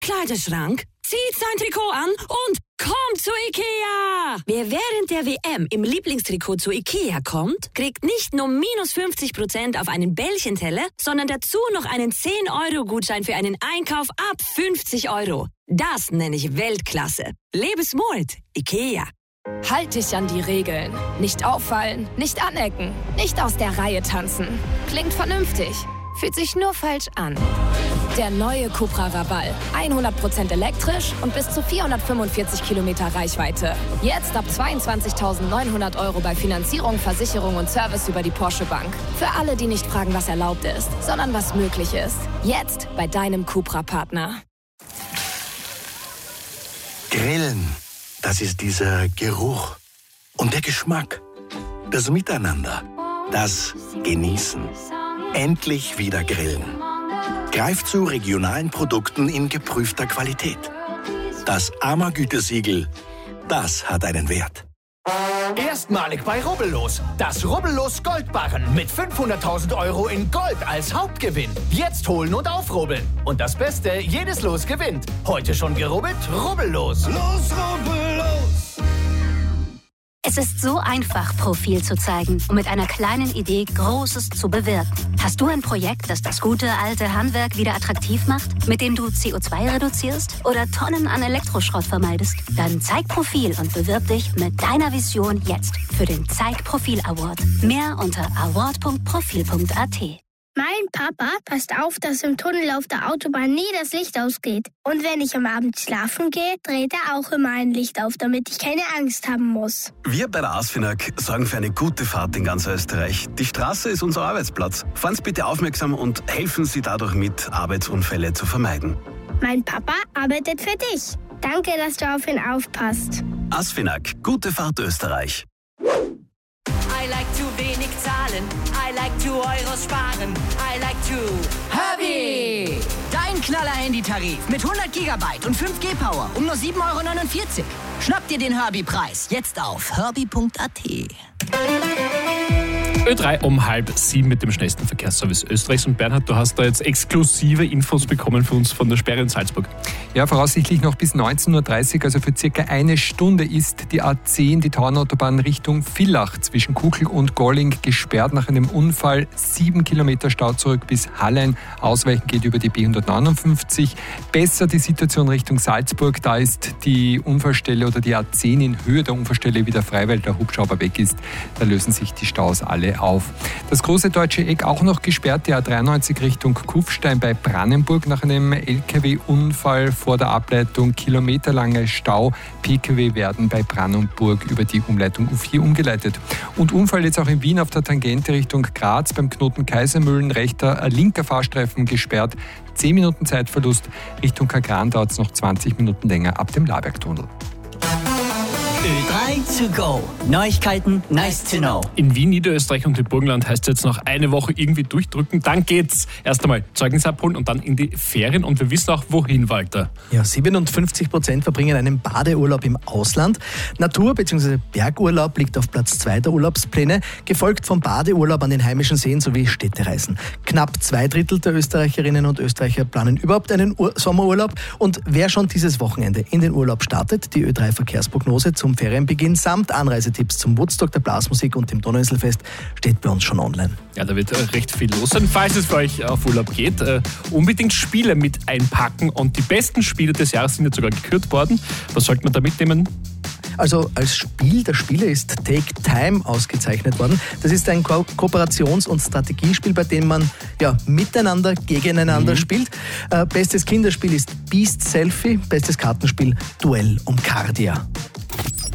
Kleiderschrank, zieht sein Trikot an und kommt zu Ikea! Wer während der WM im Lieblingstrikot zu Ikea kommt, kriegt nicht nur minus 50% auf einen Bällchenteller, sondern dazu noch einen 10-Euro-Gutschein für einen Einkauf ab 50 €. Das nenne ich Weltklasse. Lebe smart, Ikea. Halt dich an die Regeln. Nicht auffallen, nicht anecken, nicht aus der Reihe tanzen. Klingt vernünftig, fühlt sich nur falsch an. Der neue Cupra Raval. 100% elektrisch und bis zu 445 Kilometer Reichweite. Jetzt ab 22.900 € bei Finanzierung, Versicherung und Service über die Porsche Bank. Für alle, die nicht fragen, was erlaubt ist, sondern was möglich ist. Jetzt bei deinem Cupra-Partner. Grillen, das ist dieser Geruch und der Geschmack. Das Miteinander, das Genießen. Endlich wieder grillen. Greift zu regionalen Produkten in geprüfter Qualität. Das AMA-Gütesiegel, das hat einen Wert. Erstmalig bei Rubbellos. Das Rubbellos Goldbarren mit 500.000 € in Gold als Hauptgewinn. Jetzt holen und aufrubbeln. Und das Beste, jedes Los gewinnt. Heute schon gerubbelt? Rubbellos. Los, Rubbellos! Es ist so einfach, Profil zu zeigen und mit einer kleinen Idee Großes zu bewirken. Hast du ein Projekt, das das gute alte Handwerk wieder attraktiv macht, mit dem du CO2 reduzierst oder Tonnen an Elektroschrott vermeidest? Dann zeig Profil und bewirb dich mit deiner Vision jetzt für den Zeig Profil Award. Mehr unter award.profil.at. Mein Papa passt auf, dass im Tunnel auf der Autobahn nie das Licht ausgeht. Und wenn ich am Abend schlafen gehe, dreht er auch immer ein Licht auf, damit ich keine Angst haben muss. Wir bei der ASFINAG sorgen für eine gute Fahrt in ganz Österreich. Die Straße ist unser Arbeitsplatz. Fahren Sie bitte aufmerksam und helfen Sie dadurch mit, Arbeitsunfälle zu vermeiden. Mein Papa arbeitet für dich. Danke, dass du auf ihn aufpasst. ASFINAG, gute Fahrt Österreich. I like to wenig zahlen, I like to Euros sparen, I like to Herbie! Dein Knaller-Handy-Tarif mit 100 GB und 5G Power um nur 7,49 €. Schnapp dir den Herbie-Preis jetzt auf herbie.at. Ö3 um 6:30 mit dem schnellsten Verkehrsservice Österreichs. Und Bernhard, du hast da jetzt exklusive Infos bekommen für uns von der Sperre in Salzburg. Ja, voraussichtlich noch bis 19:30 Uhr, also für circa eine Stunde, ist die A10, die Tauernautobahn Richtung Villach zwischen Kuckel und Golling gesperrt nach einem Unfall. 7 Kilometer Stau zurück bis Hallein. Ausweichen geht über die B159. Besser die Situation Richtung Salzburg. Da ist die Unfallstelle oder die A10 in Höhe der Unfallstelle wieder frei, weil der Hubschrauber weg ist. Da lösen sich die Staus alle auf. Das große deutsche Eck auch noch gesperrt, die A93 Richtung Kufstein bei Brannenburg nach einem LKW-Unfall vor der Ableitung. Kilometerlange Stau. PKW werden bei Brannenburg über die Umleitung U4 umgeleitet. Und Unfall jetzt auch in Wien auf der Tangente Richtung Graz beim Knoten Kaisermühlen. Linker Fahrstreifen gesperrt. 10 Minuten Zeitverlust. Richtung Kagran dauert es noch 20 Minuten länger ab dem Labergtunnel. Ö3 to go. Neuigkeiten, nice to know. In Wien, Niederösterreich und im Burgenland heißt es jetzt noch eine Woche irgendwie durchdrücken. Dann geht's erst einmal Zeugnis abholen und dann in die Ferien. Und wir wissen auch, wohin, Walter. Ja, 57% verbringen einen Badeurlaub im Ausland. Natur- bzw. Bergurlaub liegt auf Platz 2 der Urlaubspläne, gefolgt vom Badeurlaub an den heimischen Seen sowie Städtereisen. Knapp 2/3 der Österreicherinnen und Österreicher planen überhaupt einen Sommerurlaub. Und wer schon dieses Wochenende in den Urlaub startet, die Ö3-Verkehrsprognose zum Ferienbeginn samt Anreisetipps zum Woodstock, der Blasmusik und dem Donauinselfest steht bei uns schon online. Ja, da wird recht viel los sein. Falls es für euch auf Urlaub geht, unbedingt Spiele mit einpacken. Und die besten Spiele des Jahres sind jetzt sogar gekürt worden. Was sollte man da mitnehmen? Also als Spiel der Spiele ist Take Time ausgezeichnet worden. Das ist ein Kooperations- und Strategiespiel, bei dem man miteinander, gegeneinander spielt. Bestes Kinderspiel ist Beast Selfie, bestes Kartenspiel Duell um Cardia.